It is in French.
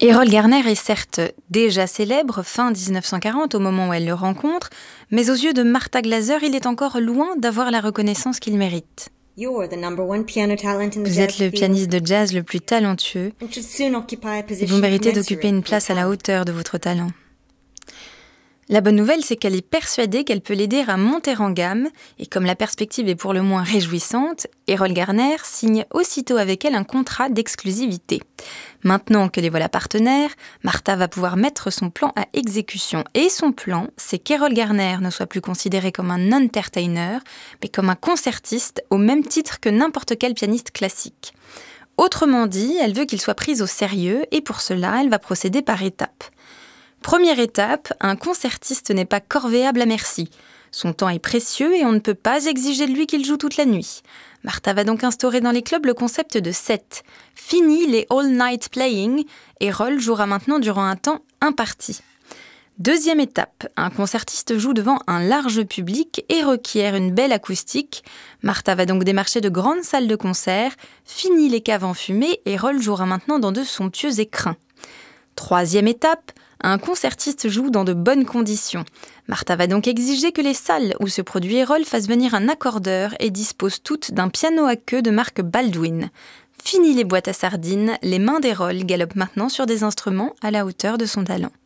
Errol Garner est certes déjà célèbre, fin 1940, au moment où elle le rencontre, mais aux yeux de Martha Glaser, il est encore loin d'avoir la reconnaissance qu'il mérite. Vous êtes le pianiste de jazz le plus talentueux et vous méritez d'occuper une place à la hauteur de votre talent. La bonne nouvelle, c'est qu'elle est persuadée qu'elle peut l'aider à monter en gamme, et comme la perspective est pour le moins réjouissante, Errol Garner signe aussitôt avec elle un contrat d'exclusivité. Maintenant que les voilà partenaires, Martha va pouvoir mettre son plan à exécution. Et son plan, c'est qu'Errol Garner ne soit plus considéré comme un entertainer, mais comme un concertiste au même titre que n'importe quel pianiste classique. Autrement dit, elle veut qu'il soit pris au sérieux, et pour cela, elle va procéder par étapes. Première étape, un concertiste n'est pas corvéable à merci. Son temps est précieux et on ne peut pas exiger de lui qu'il joue toute la nuit. Martha va donc instaurer dans les clubs le concept de set. Fini les all-night playing, Errol jouera maintenant durant un temps imparti. Deuxième étape, un concertiste joue devant un large public et requiert une belle acoustique. Martha va donc démarcher de grandes salles de concert. Fini les caves enfumées, Errol jouera maintenant dans de somptueux écrins. Troisième étape, un concertiste joue dans de bonnes conditions. Martha va donc exiger que les salles où se produit Errol fassent venir un accordeur et disposent toutes d'un piano à queue de marque Baldwin. Fini les boîtes à sardines, les mains d'Errol galopent maintenant sur des instruments à la hauteur de son talent.